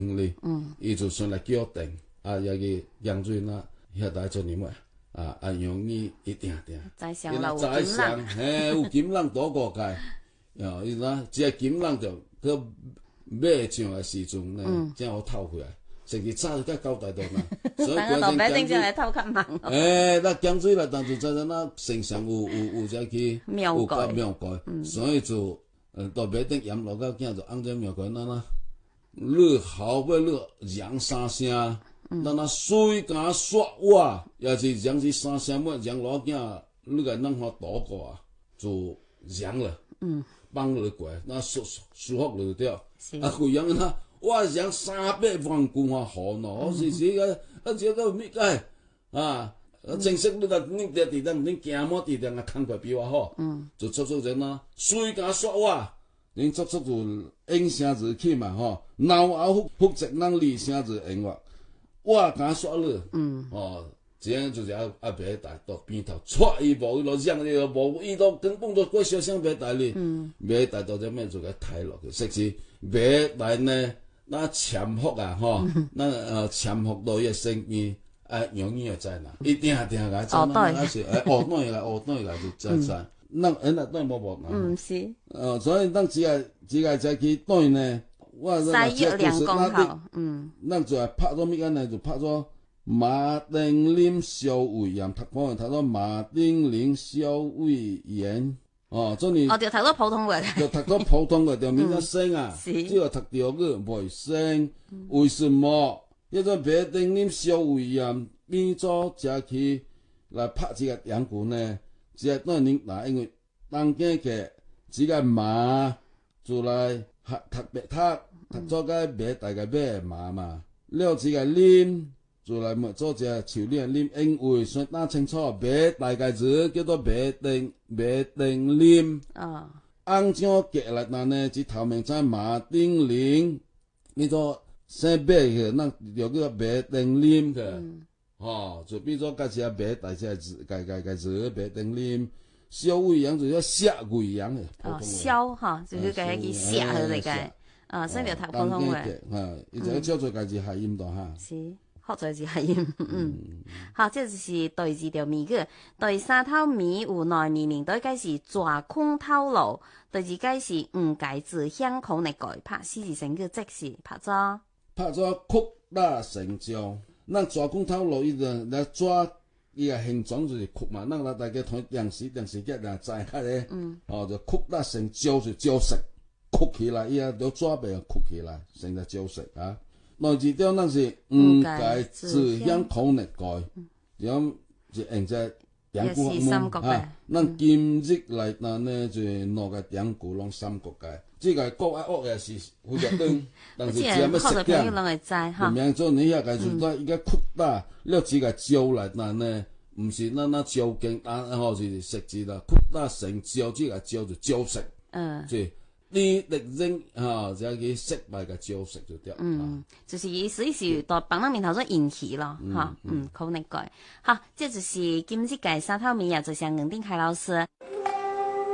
哩，伊就先来叫定，也去养水那遐台做年尾，容易一定定。 在上楼有金人， 嘿，有金人多过界，伊那只金人就去买上的时阵呢，才好偷回来。甚至早甲交代到嘛，所以大家老百姓才来偷较忙。 那江水来，但是在那城上有只去庙街， 所以就到别顶盐落到囝就按照庙街你后尾你扬三声，那水甲刷瓦，也是扬是三声末扬落囝，你个弄好倒过就扬了，放落过，那舒服了掉，贵阳那。我养300万句好喏，是个，这个咩个正式你恁伫咱恁行么地方看过比我好，就做人水甲刷哇，恁做就应声字起嘛吼，脑后复杂咱理声字应话，我甲刷了，这样就是别大到边头踹伊无伊落让伊无伊都根本都过小声别大哩，别大到这面就给抬落去，实是别大呢。那潜伏那潜伏到伊个身边，容易会知啦，一定个知，那是学对个就知。咱对无是。 所以咱只个去对呢，我 3月2公号， 咱就拍做咩呢？就拍做马丁啉消胃炎，读做马丁啉消胃炎。做你就读做普通话， 就读做普通话，就免得生只要读着个袂生。为什么？迄种别丁啉消胃炎变做食去来拍这个羊骨呢？这个当然因为当家个这个麻就来读白读做个白大个白麻嘛，了这个啉。就来么做只树林啉，因为先打清楚白大个字叫做白丁啉。按照格来呢，只头面在马丁啉，变做生白个，那就叫白丁啉个。就变做个只白大只字，个字白丁啉。消胃炎就叫下胃炎的。 消就是个去下嚟个。所以就读普通话。 伊就叫做个字谐音度是。好在是系好，这就是对字条谜语。对三头谜有内面面对解是抓空透露，对字解是误解字向口内改拍四字成句即是拍做扩大成交。咱抓空透露伊就来抓伊个形状就是扩嘛，咱大家睇电视剧来知下咧。就扩大成胶就胶石，扩起来伊都抓袂扩起来，成个胶石啊。内字条咱是误解字向口内改，咁就用只两句咱今日来呢就两个两句拢三角界，这个国学也是非常短，但是只要要识点，名做你遐个就在伊个扩大了这个招来呢，唔是咱招经是识字啦，扩大成招，这个招就招式，即。你力争就去失败嘅招式就对。 就是意思是在帮咱面头做引起咯，口内改。好，这就是今日嘅三头谜啊，就向硬顶开老师。